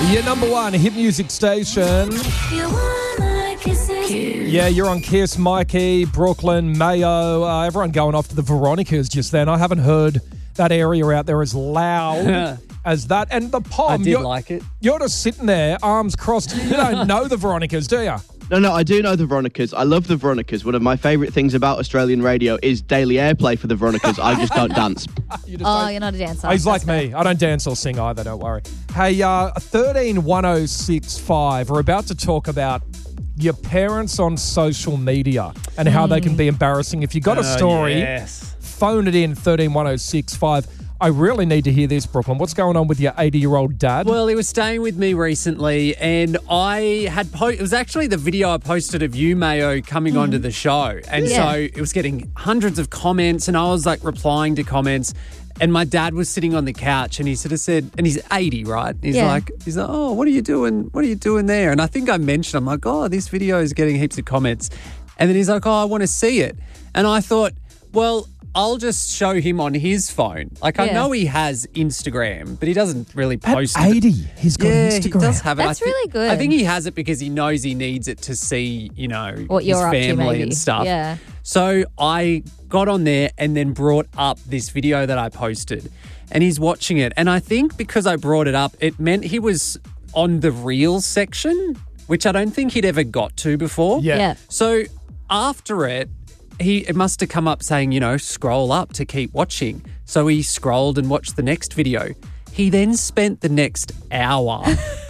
Your number one hit music station. Yeah, you're on Kiss, Mikey, Brooklyn, Mayo, everyone going off to the Veronicas just then. I haven't heard that area out there as loud as that. And the pom. I did like it. You're just sitting there, arms crossed. You don't know the Veronicas, do you? No, I do know the Veronicas. I love the Veronicas. One of my favourite things about Australian radio is daily airplay for the Veronicas. I just don't dance. You're not a dancer. He's like me. I don't dance or sing either, don't worry. Hey, 131065, we're about to talk about your parents on social media and how they can be embarrassing. If you got a story, phone it in, 131065. I really need to hear this, Brooklyn. What's going on with your 80-year-old dad? Well, he was staying with me recently, and I had it was actually the video I posted of you, Mayo, coming onto the show. And so it was getting hundreds of comments, and I was like replying to comments. And my dad was sitting on the couch, and he sort of said, and he's 80, right? He's like, oh, what are you doing? What are you doing there? And I think I mentioned, I'm like, oh, this video is getting heaps of comments. And then he's like, oh, I want to see it. And I thought, well, I'll just show him on his phone. Like, I know he has Instagram, but he doesn't really post At 80, it. he's got Instagram. He does have it. That's really good. I think he has it because he knows he needs it to see, what his you're up to, family maybe. and stuff. Yeah. So I got on there and then brought up this video that I posted, and he's watching it. And I think because I brought it up, it meant he was on the Reels section, which I don't think he'd ever got to before. Yeah. So after it must have come up saying, scroll up to keep watching. So he scrolled and watched the next video. He then spent the next hour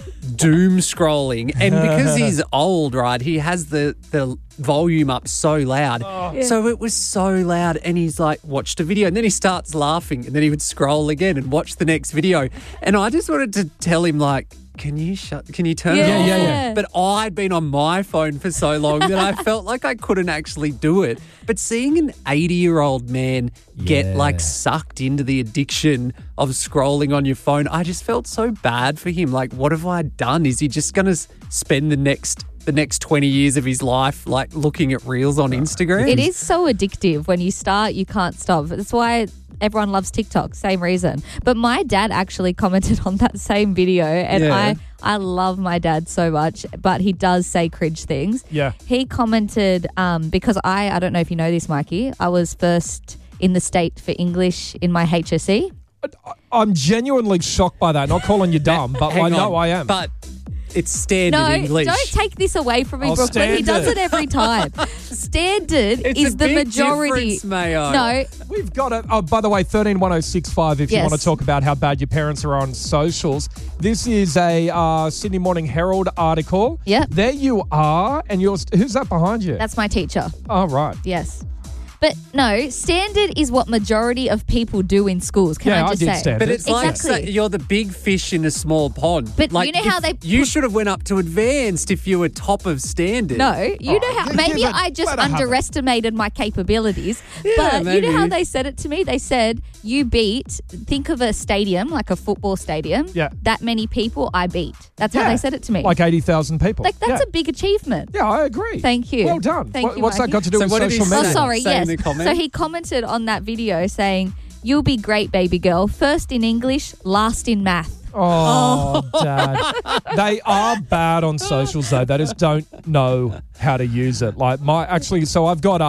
doom scrolling. And because he's old, right, he has the volume up so loud. So it was so loud, and he's like, watched a video, and then he starts laughing, and then he would scroll again and watch the next video. And I just wanted to tell him, like, can you turn it off? Yeah. But I'd been on my phone for so long that I felt like I couldn't actually do it. But seeing an 80-year-old man get like sucked into the addiction of scrolling on your phone, I just felt so bad for him. Like, what have I done? Is he just going to spend the next 20 years of his life like looking at Reels on Instagram? It is so addictive. When you start, you can't stop. That's why everyone loves TikTok, same reason. But my dad actually commented on that same video, and I love my dad so much, but he does say cringe things. Yeah. He commented because I don't know if you know this, Mikey, I was first in the state for English in my HSE. I'm genuinely shocked by that. Not calling you dumb, but I know I am. But it's standard English. Don't take this away from me, Brooklyn. He does it every time. Standard It's is a the big majority. difference, Mayo. No, We've got it. Oh, by the way, 131065, if you Yes. want to talk about how bad your parents are on socials. This is a Sydney Morning Herald article. Yep. There you are. And who's that behind you? that's my teacher. Oh, right. Yes. But no, standard is what majority of people do in schools. Can I just did say? standard. But it's like Exactly. you're the big fish in a small pond. But like, you know how if they you put- should have went up to advanced if you were top of standard. No, you know how maybe but I just let her have it. underestimated my capabilities. Yeah, but you know how maybe. they said it to me? They said, you beat, think of a stadium, like a football stadium. Yeah. That many people I beat. That's how they said it to me. Like 80,000 people. Like, that's yeah. a big achievement. Yeah, I agree. Thank you. Well done. Thank you, What's that Mikey. got to do So with what did he social say? media? Oh, sorry, Say in yes. the comments. So he commented on that video saying, you'll be great, baby girl. First in English, last in math. Oh, Dad. They are bad on socials, though. They just don't know how to use it. Like so I've got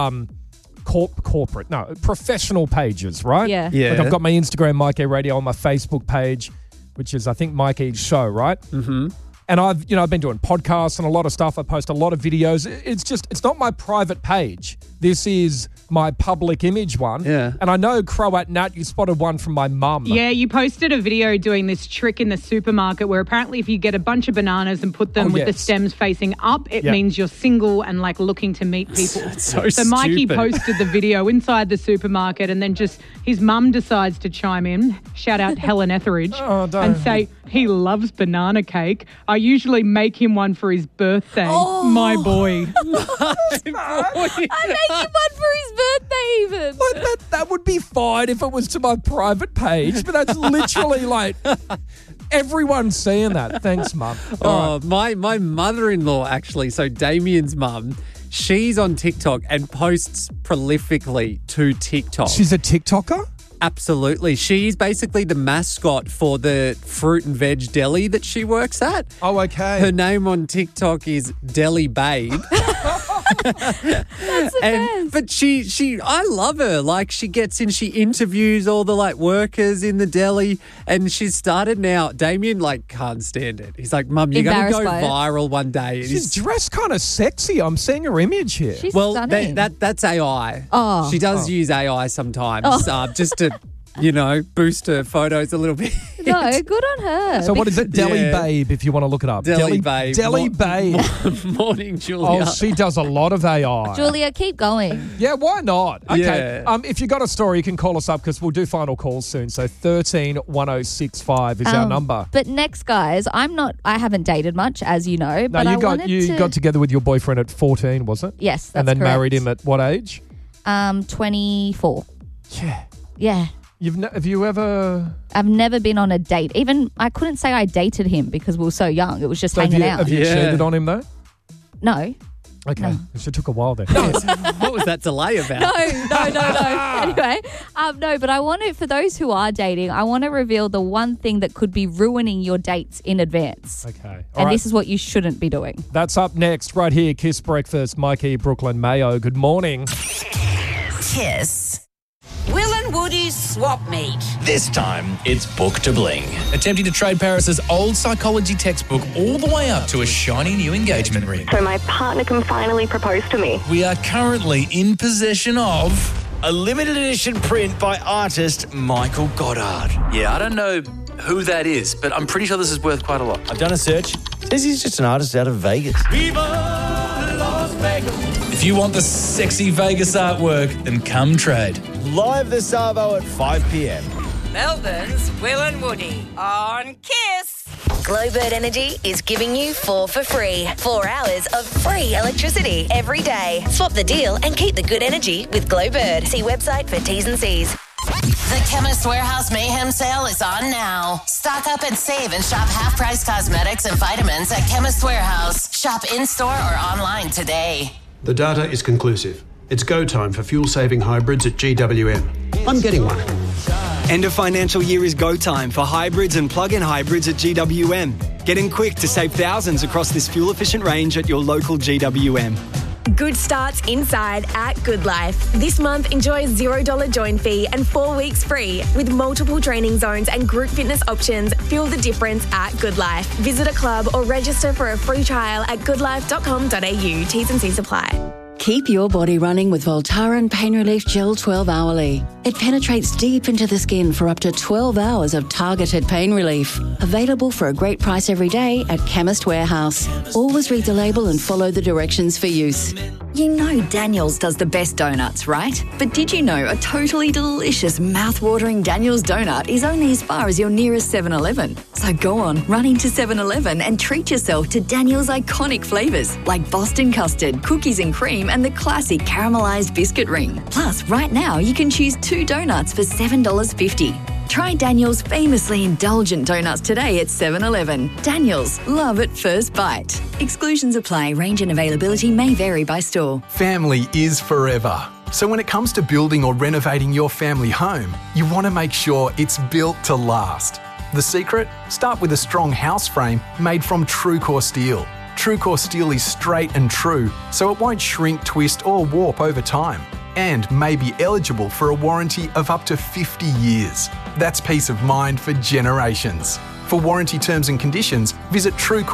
professional pages, right? Yeah. Yeah. Like I've got my Instagram, Mike A Radio, on my Facebook page, which is, I think, Mike E's show, right? Mm-hmm. And I've been doing podcasts and a lot of stuff. I post a lot of videos. It's not my private page. This is my public image one. Yeah. And I know, Croat Nat, you spotted one from my mum. Yeah, you posted a video doing this trick in the supermarket where apparently if you get a bunch of bananas and put them with the stems facing up, it means you're single and like looking to meet people. So Mikey stupid. posted the video inside the supermarket, and then just his mum decides to chime in, shout out Helen Etheridge, and say, he loves banana cake. I usually make him one for his birthday. My boy. I make him one for his birthday even. Like that would be fine if it was to my private page, but that's literally like everyone's seeing that. Thanks, Mum. Oh, my mother-in-law, actually, so Damien's mum, she's on TikTok and posts prolifically to TikTok. She's a TikToker? Absolutely. She's basically the mascot for the fruit and veg deli that she works at. Oh, okay. Her name on TikTok is Deli Babe. That's the best. But she I love her. Like, she gets in, she interviews all the like workers in the deli, and she's started now. Damien like can't stand it. He's like, Mum, you're going to go Embarrassed by it. viral one day. And She's dressed kind of sexy. I'm seeing her image here. She's well, stunning. that's AI. Oh. She does use AI sometimes just to, boost her photos a little bit. No, good on her. So what is it? Deli Yeah. Babe, if you want to look it up. Deli Babe. Deli Babe. Morning, Julia. Oh, she does a lot of AI. Julia, keep going. Yeah, why not? Okay. Yeah. If you got a story, you can call us up because we'll do final calls soon. So 131065 is our number. But next, guys, I haven't dated much, as you know. No, But I wanted you got together with your boyfriend at 14, was it? Yes, that's And then correct. married him at what age? 24. Yeah. Yeah. Have you ever? I've never been on a date. Even I couldn't say I dated him because we were so young. It was just hanging out. Have you Yeah. cheated on him though? No. Okay, No. it took a while then. What was that delay about? No. Anyway, no, but I want to, for those who are dating, I want to reveal the one thing that could be ruining your dates in advance. Okay, all And right. this is what you shouldn't be doing. That's up next, right here. Kiss Breakfast. Mikey, Brooklyn, Mayo. Good morning. Kiss. Will and Woody's swap meet. This time, it's Book to Bling. Attempting to trade Paris's old psychology textbook all the way up to a shiny new engagement ring. So my partner can finally propose to me. We are currently in possession of a limited edition print by artist Michael Goddard. Yeah, I don't know who that is, but I'm pretty sure this is worth quite a lot. I've done a search. Says he's just an artist out of Vegas. Viva Las Vegas. If you want the sexy Vegas artwork, then come trade. Live this Savo at 5 p.m. Melbourne's Will and Woody on Kiss. Glowbird Energy is giving you 4 for free. 4 hours of free electricity every day. Swap the deal and keep the good energy with Glowbird. See website for T's and C's. The Chemist Warehouse Mayhem Sale is on now. Stock up and save and shop half-price cosmetics and vitamins at Chemist Warehouse. Shop in-store or online today. The data is conclusive. It's go time for fuel-saving hybrids at GWM. I'm getting one. End of financial year is go time for hybrids and plug-in hybrids at GWM. Get in quick to save thousands across this fuel-efficient range at your local GWM. Good starts inside at Good Life. This month, enjoy a $0 join fee and 4 weeks free. With multiple training zones and group fitness options, feel the difference at Good Life. Visit a club or register for a free trial at goodlife.com.au. T's and C's apply. Keep your body running with Voltaren Pain Relief Gel 12 Hourly. It penetrates deep into the skin for up to 12 hours of targeted pain relief. Available for a great price every day at Chemist Warehouse. Always read the label and follow the directions for use. You know Daniel's does the best donuts, right? But did you know a totally delicious, mouth-watering Daniel's donut is only as far as your nearest 7-Eleven? So go on, run into 7-Eleven and treat yourself to Daniel's iconic flavours like Boston custard, cookies and cream, and the classic caramelised biscuit ring. Plus, right now you can choose 2 donuts for $7.50. Try Daniel's famously indulgent donuts today at 7-Eleven. Daniel's, love at first bite. Exclusions apply. Range and availability may vary by store. Family is forever. So when it comes to building or renovating your family home, you want to make sure it's built to last. The secret? Start with a strong house frame made from TrueCore steel. TrueCore steel is straight and true, so it won't shrink, twist or warp over time, and may be eligible for a warranty of up to 50 years. That's peace of mind for generations. For warranty terms and conditions, visit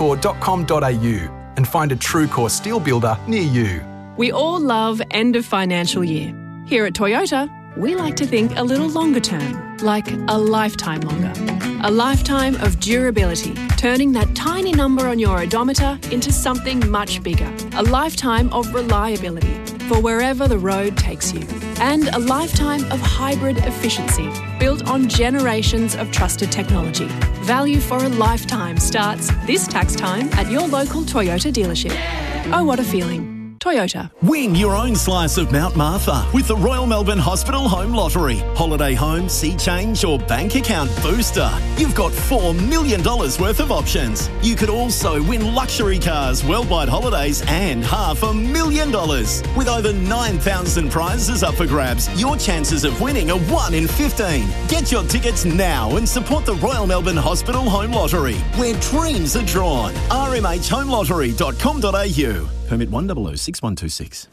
truecore.com.au and find a TrueCore steel builder near you. We all love end of financial year. Here at Toyota, we like to think a little longer term, like a lifetime longer. A lifetime of durability, turning that tiny number on your odometer into something much bigger. A lifetime of reliability for wherever the road takes you. And a lifetime of hybrid efficiency, built on generations of trusted technology. Value for a lifetime starts this tax time at your local Toyota dealership. Oh, what a feeling. Toyota. Win your own slice of Mount Martha with the Royal Melbourne Hospital Home Lottery. Holiday home, sea change or bank account booster. You've got $4 million worth of options. You could also win luxury cars, worldwide holidays and $500,000. With over 9,000 prizes up for grabs, your chances of winning are 1 in 15. Get your tickets now and support the Royal Melbourne Hospital Home Lottery, where dreams are drawn. rmhhomelottery.com.au. Permit 1006126.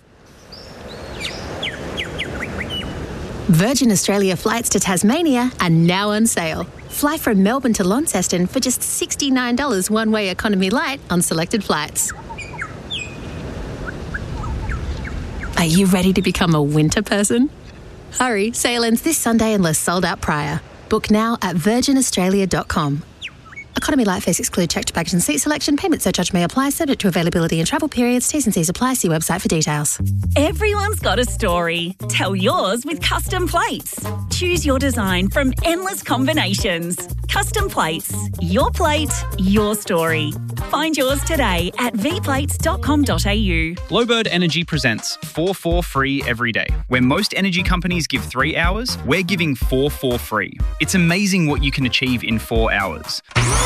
Virgin Australia flights to Tasmania are now on sale. Fly from Melbourne to Launceston for just $69 one-way economy light on selected flights. Are you ready to become a winter person? Hurry, sale ends this Sunday unless sold out prior. Book now at virginaustralia.com. Economy light fares exclude checked baggage and seat selection. Payment surcharge may apply, subject to availability and travel periods. T's and C's apply. See website for details. Everyone's got a story. Tell yours with Custom Plates. Choose your design from endless combinations. Custom Plates. Your plate, your story. Find yours today at vplates.com.au. Glowbird Energy presents 4 for free every day. Where most energy companies give 3 hours, we're giving 4 for free. It's amazing what you can achieve in 4 hours.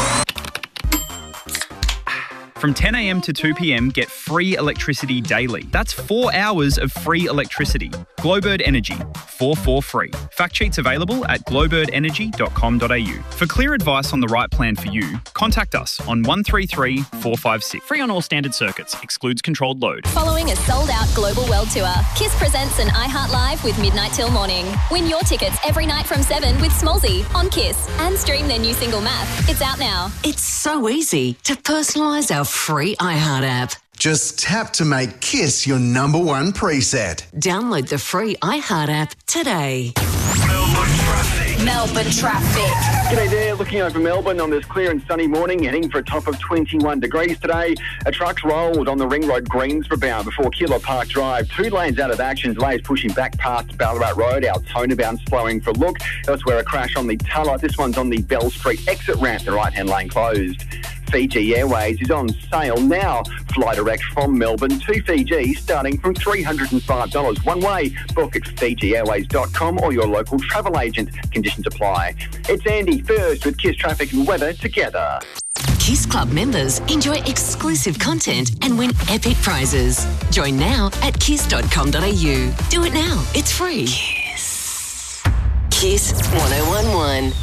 From 10 a.m. to 2 p.m, get free electricity daily. That's 4 hours of free electricity. Glowbird Energy, 4 for free. Fact sheets available at glowbirdenergy.com.au. For clear advice on the right plan for you, contact us on 133 456. Free on all standard circuits. Excludes controlled load. Following a sold-out global world tour, KISS presents an iHeart Live with Midnight Till Morning. Win your tickets every night from 7 with Smallsy on KISS and stream their new single Math. It's out now. It's so easy to personalise our free iHeart app. Just tap to make KISS your number one preset. Download the free iHeart app today. Melbourne traffic. G'day there, looking over Melbourne on this clear and sunny morning, heading for a top of 21 degrees today. A truck's rolled on the Ring Road Greensboro bound before Keilor Park Drive. 2 lanes out of action, delays pushing back past Ballarat Road. Altona bound slowing for a look. Elsewhere, a crash on the Tulla. This one's on the Bell Street exit ramp, the right-hand lane closed. Fiji Airways is on sale now. Fly direct from Melbourne to Fiji starting from $305 one way. Book at FijiAirways.com or your local travel agent. Conditions apply. It's Andy first with KISS Traffic and Weather together. KISS Club members enjoy exclusive content and win epic prizes. Join now at kiss.com.au. Do it now. It's free. KISS. KISS 1011.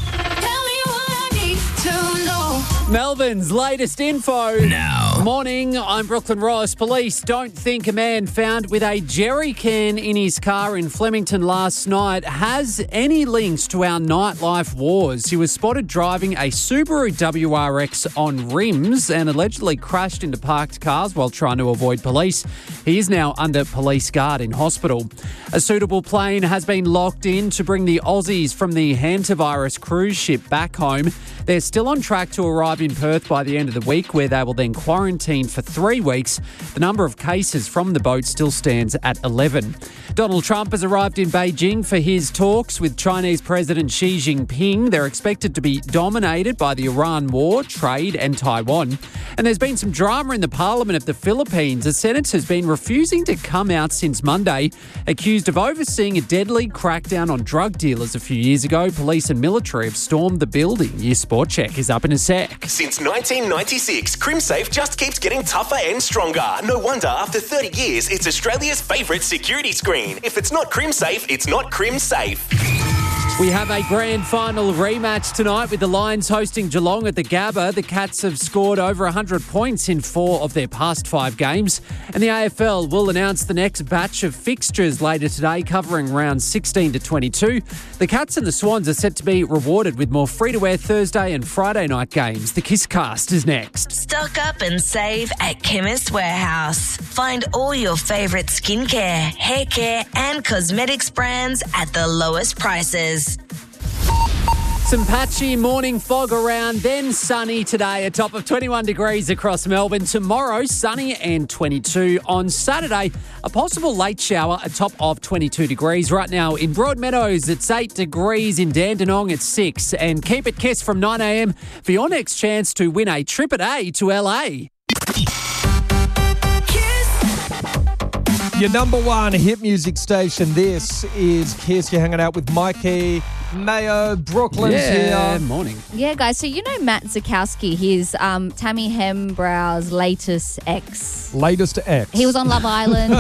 Melbourne's latest info. Now. Morning, I'm Brooklyn Ross. Police don't think a man found with a jerry can in his car in Flemington last night has any links to our nightlife wars. He was spotted driving a Subaru WRX on rims and allegedly crashed into parked cars while trying to avoid police. He is now under police guard in hospital. A suitable plane has been locked in to bring the Aussies from the hantavirus cruise ship back home. They're still on track to arrive in Perth by the end of the week, where they will then quarantine for 3 weeks. The number of cases from the boat still stands at 11. Donald Trump has arrived in Beijing for his talks with Chinese President Xi Jinping. They're expected to be dominated by the Iran war, trade and Taiwan. And there's been some drama in the Parliament of the Philippines. A senator's been refusing to come out since Monday, accused of overseeing a deadly crackdown on drug dealers a few years ago. Police and military have stormed the building. Your Sport Check is up in a sec. Since 1996, CrimSafe just keeps getting tougher and stronger. No wonder after 30 years, it's Australia's favourite security screen. If it's not CrimSafe, it's not CrimSafe. We have a grand final rematch tonight with the Lions hosting Geelong at the Gabba. The Cats have scored over 100 points in 4 of their past 5 games. And the AFL will announce the next batch of fixtures later today, covering rounds 16 to 22. The Cats and the Swans are set to be rewarded with more free-to-air Thursday and Friday night games. The KISScast is next. Stock up and save at Chemist Warehouse. Find all your favourite skincare, hair care and cosmetics brands at the lowest prices. Some patchy morning fog around, then sunny today, a top of 21 degrees across Melbourne. Tomorrow, sunny and 22. On Saturday, a possible late shower, a top of 22 degrees. Right now in Broadmeadows, it's 8 degrees. In Dandenong, it's 6. And keep it KISS from 9 a.m. for your next chance to win a trip at A to LA. Your number one hit music station. This is Kiss. You're hanging out with Mikey, Mayo, Brooklyn's here. Morning. Yeah, guys. So you know Matt Zukowski, he's Tammy Hembrow's latest ex. Latest ex. He was on Love Island.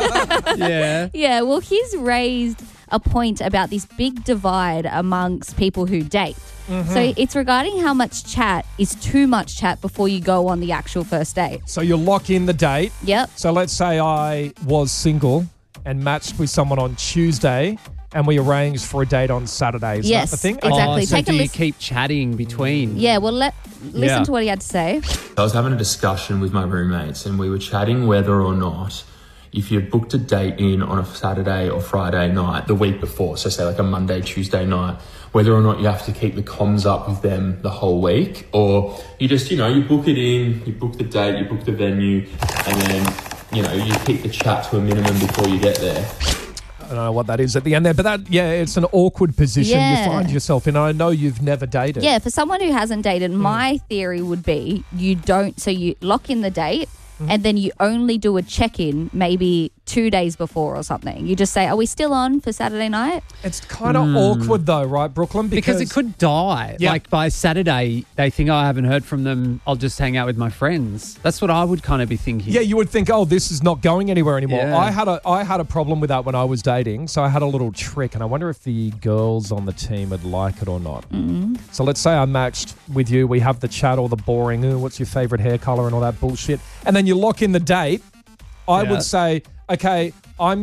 Yeah. Yeah, well, he's raised a point about this big divide amongst people who date. Mm-hmm. So it's regarding how much chat is too much chat before you go on the actual first date. So you lock in the date. Yep. So let's say I was single and matched with someone on Tuesday and we arranged for a date on Saturday. Is Yes, that the thing? exactly. So Take a do you listen. keep chatting between? Yeah, well, listen to what he had to say. I was having a discussion with my roommates and we were chatting whether or not if you booked a date in on a Saturday or Friday night the week before, so say like a Monday, Tuesday night, whether or not you have to keep the comms up with them the whole week, or you just, you book it in, you book the date, you book the venue, and then, you keep the chat to a minimum before you get there. I don't know what that is at the end there, but it's an awkward position Yeah. you find yourself in. I know you've never dated. Yeah, for someone who hasn't dated, my theory would be you lock in the date and then you only do a check-in maybe 2 days before or something. You just say, are we still on for Saturday night? It's kind of awkward though, right, Brooklyn? Because it could die. Yeah. Like by Saturday, they think, I haven't heard from them. I'll just hang out with my friends. That's what I would kind of be thinking. Yeah, you would think, this is not going anywhere anymore. Yeah. I had a problem with that when I was dating, so I had a little trick, and I wonder if the girls on the team would like it or not. Mm-hmm. So let's say I matched with you. We have the chat, all the boring, what's your favourite hair colour and all that bullshit. And then you lock in the date. I would say, okay, I'm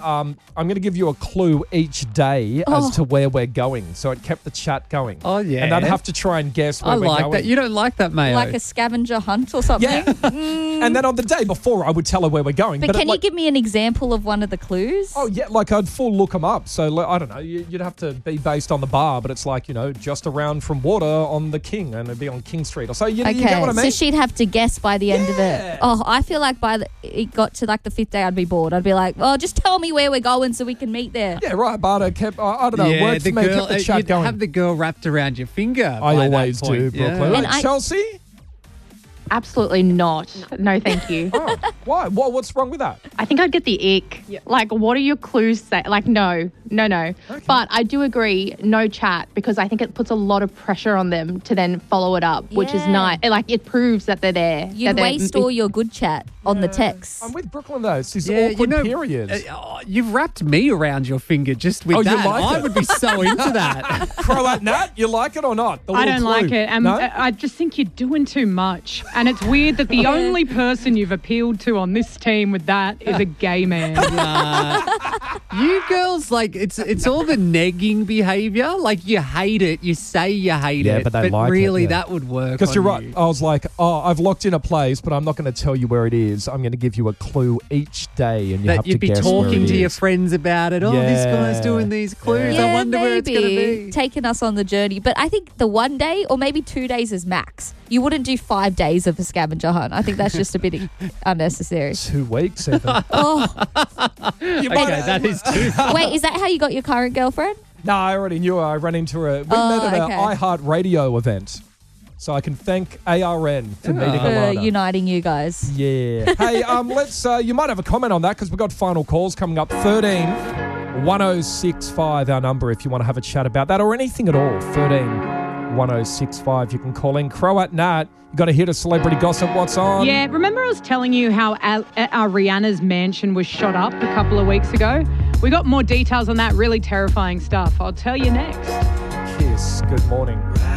gonna give you a clue each day as to where we're going. So it kept the chat going. Oh, yeah. And I'd have to try and guess where I we're like going. that. You don't like that, Mayo. Like a scavenger hunt or something? Yeah. And then on the day before, I would tell her where we're going. But can you give me an example of one of the clues? Oh, yeah, like I'd full look them up. So, like, I don't know, you'd have to be based on the bar, but it's like, just around from water on the King, and it'd be on King Street. Or so, you get what I mean? So she'd have to guess by the end of it. Oh, I feel like it got to like the fifth day, I'd be bored. I'd be like, just tell me where we're going so we can meet there. Yeah, right, but I don't know, worked for me, kept the chat you'd going. have the girl wrapped around your finger. I by that always do, point. Brooklyn. Yeah. Right, Chelsea? Absolutely not. No, thank you. Why? What's wrong with that? I think I'd get the ick. Like, what are your clues say? Like, no. But I do agree, no chat, because I think it puts a lot of pressure on them to then follow it up, which is nice. Like, it proves that they're there. You'd waste all your good chat on the text. I'm with Brooklyn, though. It's these awkward periods. You've wrapped me around your finger just with that. You like I it? would be so into that. Croat Nat, you like it or not? The I little don't clue. like it. No? I just think you're doing too much. And it's weird that the only person you've appealed to on this team with that is a gay man. You girls, like, it's all the negging behaviour. Like, you hate it. You say you hate Yeah, it. but they like it, really, yeah. that would work. Because you're on right. you. I was like, I've locked in a place, but I'm not going to tell you where it is. I'm going to give you a clue each day, and you have That to you'd be guess where talking it to your is. friends about it. Oh, this guy's Yeah. doing these clues. Yeah, I wonder where it's going to be. taking us on the journey. But I think the 1 day or maybe 2 days is max. You wouldn't do 5 days of a scavenger hunt. I think that's just a bit unnecessary. 2 weeks, even. Oh, Okay, that is too. wait, is that how you got your current girlfriend? No, I already knew her. I ran into her. We met at okay. an iHeartRadio event. So I can thank ARN for meeting For Alana. uniting you guys. Yeah. Hey, let's. You might have a comment on that because we've got final calls coming up. 13-1065, our number, if you want to have a chat about that or anything at all. 13-1065. You can call in. Croat Nat, you got to hit a celebrity gossip. What's on? Yeah, remember I was telling you how our Rihanna's mansion was shot up a couple of weeks ago? We got more details on that really terrifying stuff. I'll tell you next. Kiss. Good morning.